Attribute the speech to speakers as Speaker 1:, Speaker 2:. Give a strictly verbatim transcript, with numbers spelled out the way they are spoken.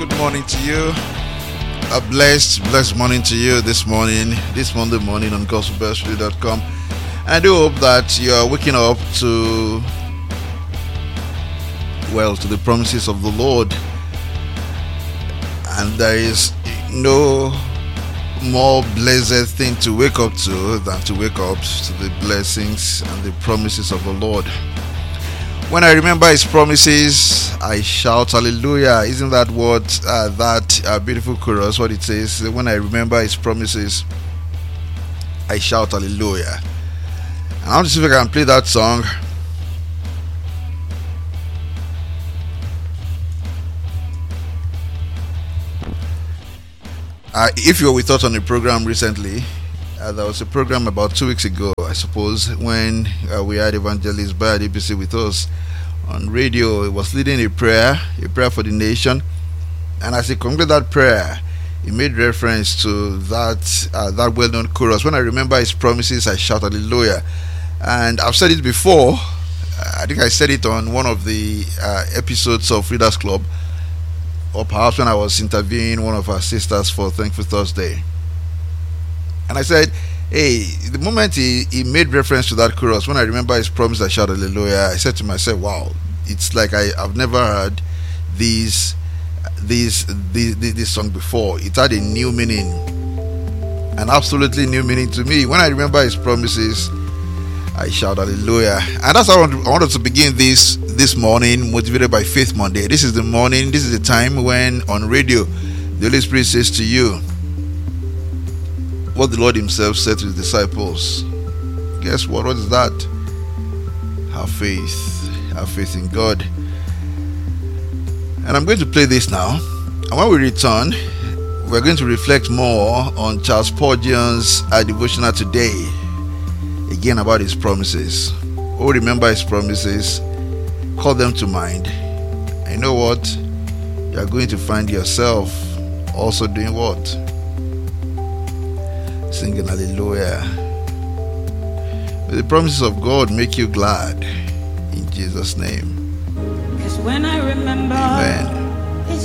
Speaker 1: Good morning to you. A blessed, blessed morning to you this morning, this Monday morning on gospel best radio dot com. I do hope that you are waking up to, well, to the promises of the Lord. And there is no more blessed thing to wake up to than to wake up to the blessings and the promises of the Lord. When I remember His promises, I shout hallelujah. Isn't that what uh, that uh, beautiful chorus, what it says? When I remember His promises, I shout hallelujah. And I want to see if I can play that song. Uh, if you were with us on a program recently, uh, there was a program about two weeks ago, I suppose, when uh, we had Evangelist Bayard A B C with us on radio. He was leading a prayer, a prayer for the nation, and as he concluded that prayer, he made reference to that uh, that well-known chorus. When I remember His promises, I shout hallelujah. And I've said it before. I think I said it on one of the uh, episodes of Readers Club, or perhaps when I was interviewing one of our sisters for Thankful Thursday. And I said, hey, the moment he, he made reference to that chorus, when I remember His promise, I shout hallelujah, I said to myself, wow, it's like I, I've never heard these, these, these, this song before. It had a new meaning, an absolutely new meaning to me. When I remember His promises, I shout hallelujah. And that's how I, want to, I wanted to begin this this morning, motivated by Faith Monday. This is the morning, this is the time when on radio the Holy Spirit says to you what the Lord Himself said to His disciples. Guess what? What is that? Have faith. Have faith in God. And I'm going to play this now. And when we return, we're going to reflect more on Charles Spurgeon's uh, devotional today. Again, about his promises. Oh, remember His promises. Call them to mind. And you know what? You are going to find yourself also doing what? Singing hallelujah. May the promises of God make you glad in Jesus' name.
Speaker 2: Yes, when I remember
Speaker 1: Amen.